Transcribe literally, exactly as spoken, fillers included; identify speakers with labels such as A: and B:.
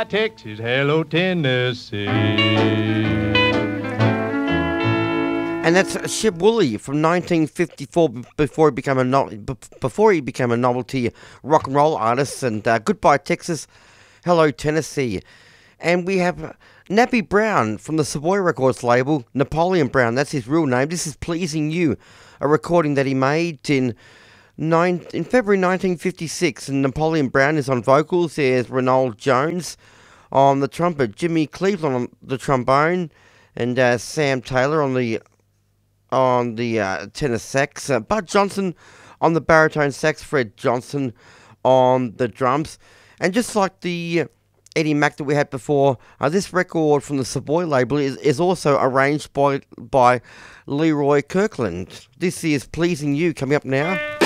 A: Texas, hello Tennessee.
B: And that's Shep Woolley from nineteen fifty-four, before he became a no- before he became a novelty rock and roll artist. And uh, Goodbye Texas, hello Tennessee. And we have Nappy Brown from the Savoy Records label, Napoleon Brown, that's his real name. This is Pleasing You, a recording that he made in nine, in February nineteen fifty-six. And Napoleon Brown is on vocals. There's Ronald Jones on the trumpet, Jimmy Cleveland on the trombone, and uh, Sam Taylor on the on the uh, tenor sax, uh, Bud Johnson on the baritone sax, Fred Johnson on the drums. And just like the Eddie Mac that we had before, uh, this record from the Savoy label is, is also arranged by by Leroy Kirkland. This is Pleasing You, coming up now.